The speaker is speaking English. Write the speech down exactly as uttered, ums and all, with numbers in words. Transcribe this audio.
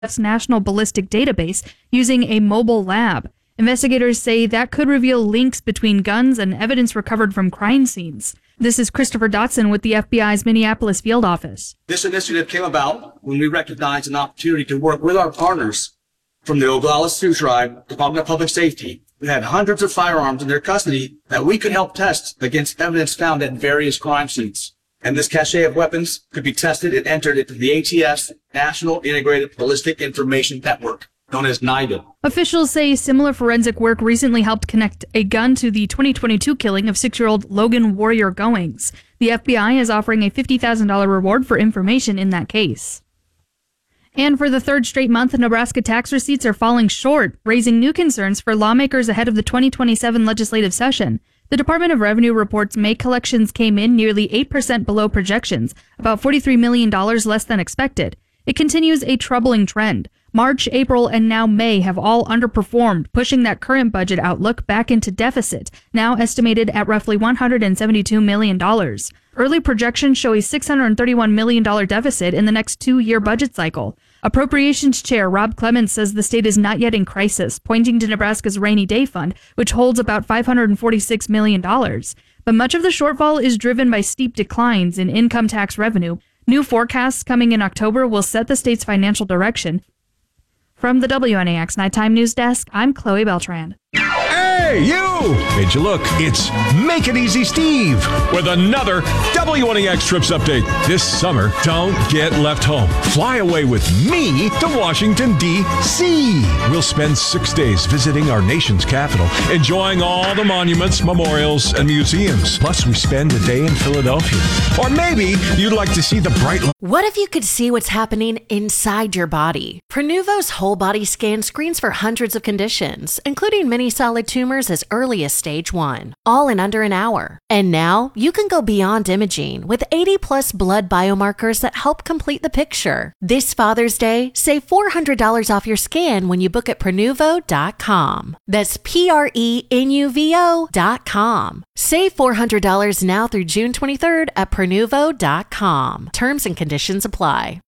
National Ballistic Database using a mobile lab. Investigators say that could reveal links between guns and evidence recovered from crime scenes. This is Christopher Dotson with the F B I's Minneapolis field office. This initiative came about when we recognized an opportunity to work with our partners from the Oglala Sioux Tribe, Department of Public Safety, who had hundreds of firearms in their custody that we could help test against evidence found at various crime scenes. And this cache of weapons could be tested and entered into the A T F's National Integrated Ballistic Information Network, known as NIDA. Officials say similar forensic work recently helped connect a gun to the twenty twenty-two killing of six-year-old Logan Warrior Goings. The F B I is offering a fifty thousand dollars reward for information in that case. And for the third straight month, Nebraska tax receipts are falling short, raising new concerns for lawmakers ahead of the twenty twenty-seven legislative session. The Department of Revenue reports May collections came in nearly eight percent below projections, about forty-three million dollars less than expected. It continues a troubling trend. March, April, and now May have all underperformed, pushing that current budget outlook back into deficit, now estimated at roughly one hundred seventy-two million dollars. Early projections show a six hundred thirty-one million dollars deficit in the next two-year budget cycle. Appropriations Chair Rob Clements says the state is not yet in crisis, pointing to Nebraska's Rainy Day Fund, which holds about five hundred forty-six million dollars. But much of the shortfall is driven by steep declines in income tax revenue. New forecasts coming in October will set the state's financial direction. From the W N A X Nighttime News Desk, I'm Chloe Beltran. Hey, you! Made you look. It's Make It Easy Steve with another W N A X Trips update. This summer, don't get left home. Fly away with me to Washington, D C We'll spend six days visiting our nation's capital, enjoying all the monuments, memorials, and museums. Plus, we spend a day in Philadelphia. Or maybe you'd like to see the bright... What if you could see what's happening inside your body? Prenuvo's whole body scan screens for hundreds of conditions, including many solid tumors as early as stage one, all in under an hour. And now you can go beyond imaging with eighty plus blood biomarkers that help complete the picture. This Father's Day, save four hundred dollars off your scan when you book at Prenuvo dot com. That's P R E N U V O dot com. Save four hundred dollars now through June twenty-third at Prenuvo dot com. Terms and conditions apply.